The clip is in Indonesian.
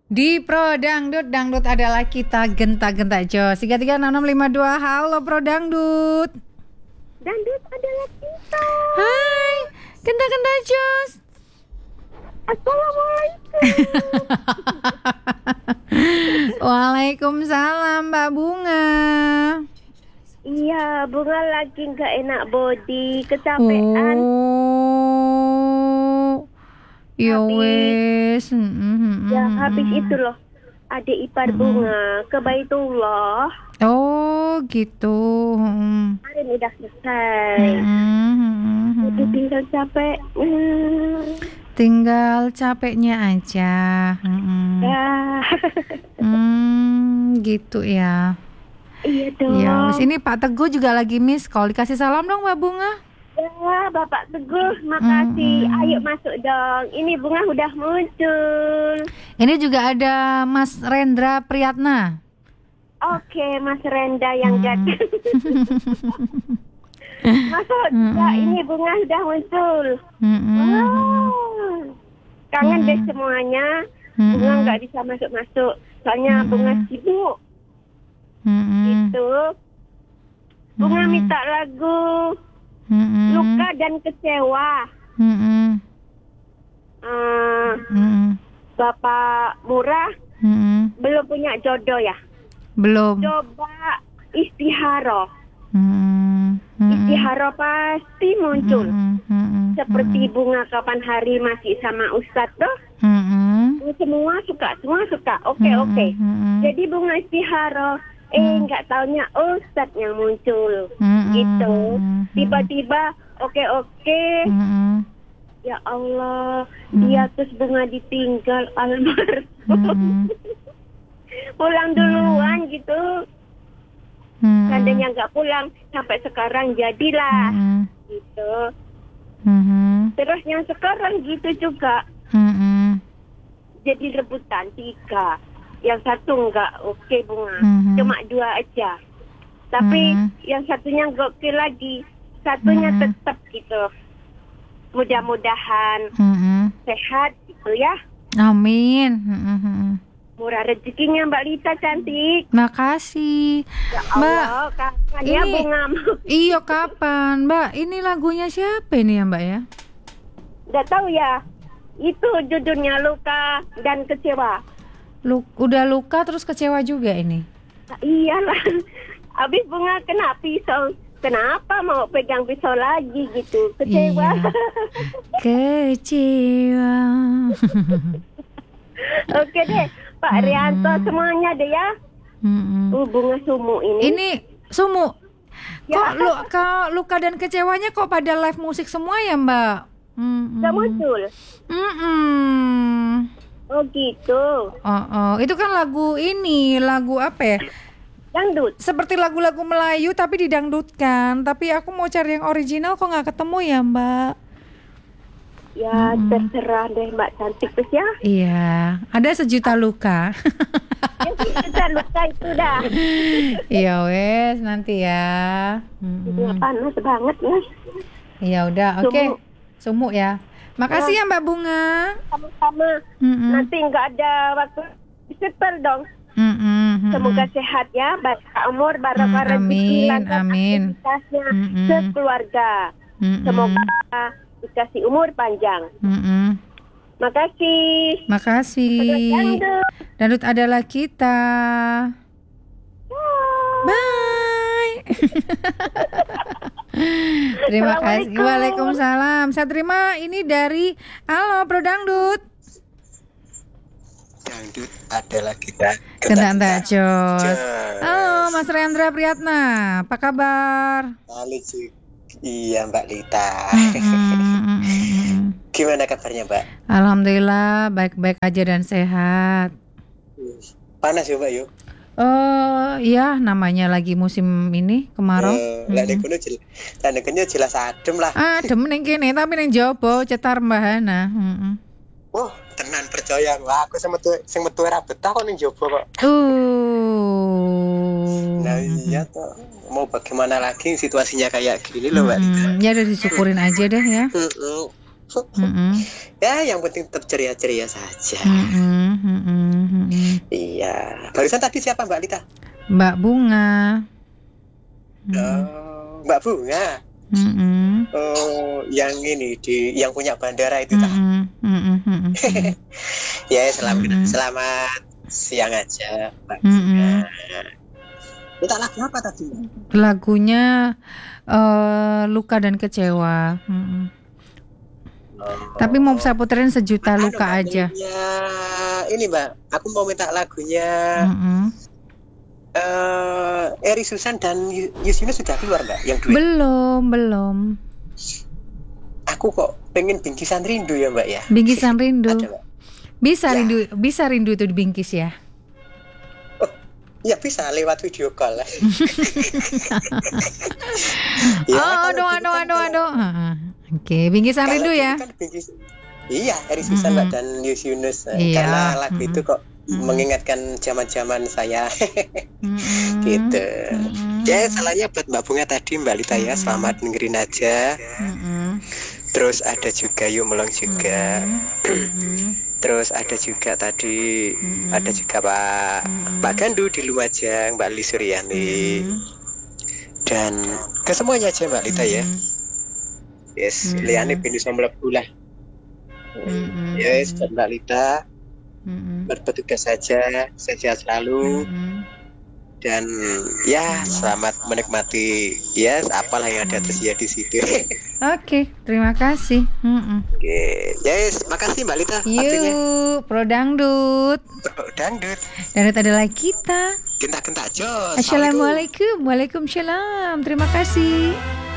Di Pro Dangdut, dangdut adalah kita, genta-genta jos. 336652, halo Pro Dangdut. Dangdut adalah kita. Hai, genta-genta jos. Assalamualaikum. Waalaikumsalam Mbak Bunga. Iya, Bunga lagi nggak enak body, kecapean. Ya wes. Ya habis itu loh, adik ipar Bunga ke Baitullah. Oh gitu. Kemarin udah selesai. Jadi tinggal capek. Tinggal capeknya aja. Ya. Gitu ya. Iya dong. Ya, ini Pak Teguh juga lagi miss call. Dikasih salam dong Mbak Bunga. Ya, Bapak Teguh, makasih. Ayo masuk dong. Ini Bunga udah muncul. Ini juga ada Mas Rendra Priyatna. Oke, Mas Renda yang ganteng. Masuk, ya, ini Bunga udah muncul. Wow. Kangen deh semuanya. Bunga nggak bisa masuk-masuk. Soalnya Bunga sibuk. Gitu. Bunga minta lagu Luka dan Kecewa. Bapak Murah belum punya jodoh ya? Belum. Coba Istiharo. Istiharo pasti muncul. Seperti Bunga Kapan Hari masih sama Ustadz tuh. Semua suka. Oke. Jadi Bunga Istiharo. Nggak taunya Ustadz yang muncul. Gitu. Tiba-tiba oke. Ya Allah, dia terus Bunga ditinggal almarhum. Pulang duluan gitu. Seandainya nggak pulang sampai sekarang jadilah. Gitu. Terus yang sekarang gitu juga. Jadi rebutan 3. Yang satu nggak oke Bunga. Cuma 2 aja. Tapi yang satunya nggak oke lagi. Satunya tetap gitu. Mudah-mudahan sehat gitu ya. Amin. Murah rezekinya Mbak Lita cantik. Makasih. Ya Allah, kapan ya Bunga? Iya kapan Mbak? Ini lagunya siapa ini ya Mbak ya? Nggak tahu ya. Itu judulnya Luka dan Kecewa. Udah luka terus kecewa juga ini. Nah, iyalah. Habis Bunga kena pisau. Kenapa mau pegang pisau lagi gitu? Kecewa. Iya. Kecewa. Oke deh, Pak Rianto semuanya deh ya. Bunga sumu ini. Ini sumu. Ya. Kok luka dan kecewanya kok pada live musik semua ya Mbak? Gak muncul. Oh gitu. Itu kan lagu apa ya? Dangdut. Seperti lagu-lagu Melayu tapi didangdutkan. Tapi aku mau cari yang original kok nggak ketemu ya Mbak. Ya terserah deh Mbak cantik terus ya. Iya, ada sejuta luka. Ya sejuta luka itu dah. Iya wes nanti ya. Panas banget ya. Iya udah oke. Sumu ya. Makasih ya Mbak Bunga. Sama-sama. Nanti nggak ada waktu setel dong. Semoga sehat ya, barokah umur, barokah rezeki, amin. aktivitasnya sekeluarga. Semoga dikasih umur panjang. Makasih. Dangdut adalah kita. Bye. Terima kasih. Waalaikumsalam. Saya terima ini dari halo Pro Dangdut. Dangdut adalah kita. Genta jos. Halo Mas Rendra Priyatna. Apa kabar? Iya Mbak Lita. Gimana kabarnya Mbak? Alhamdulillah baik-baik aja dan sehat. Panas ya Mbak yuk? Iya namanya lagi musim ini kemarau. Lah nek kono jelas adem lah. Adem ning kene tapi ning jaba cetar mbahana. Wah, tenan percaya Wah, aku sing metu ora betah kok ning jaba kok. Nah iya toh. Mau bagaimana lagi situasinya kayak gini loh Mbak Lita. Ya udah disyukurin aja deh ya. Ya yang penting tetap ceria-ceria saja. Ya, barusan tadi siapa Mbak Lita? Mbak Bunga. Oh, Mbak Bunga. Oh, yang ini yang punya bandara itu tak? Ya, selamat siang aja Mbak Bunga. Minta lagu apa tadi? Lagunya Luka dan Kecewa. Tapi mau saya puterin Sejuta Luka aja. Ini Mbak, aku mau minta lagunya Eri Susan dan Yusino sudah keluar Mbak? Yang duet? Belum. Aku kok pengen Bingkisan Rindu ya Mbak ya? Bingkisan Rindu. Ada, Mbak? Bisa rindu itu dibingkis ya? Ya bisa lewat video call. Aduh. Oke, Bingkisan Rindu ya. Kan iya, Eri Susan Mbak dan Yunus. Karena lagu itu kok mengingatkan zaman-zaman saya. Gitu. Ya, salahnya buat Mbak Bunga tadi Mbak Lita ya. Selamat dengerin aja. Terus ada juga Yuk Melong juga. Terus ada juga tadi ada juga Pak Gandu di Lumajang, Mbak Li Suryani, dan ke semuanya aja Mbak Lita ya. Yes, liane binus mlebu lah. Yes, dan Mbak Lita berpetugas saja, sehat selalu. Dan ya selamat menikmati ya apalah yang ada tersedia di situ. Oke, terima kasih. Oke, yes, makasih Mbak Lita. Yuk, Pro Dangdut. Dangdut. Dangdut adalah kita. Genta-genta jos. Assalamualaikum. Waalaikumsalam. Terima kasih.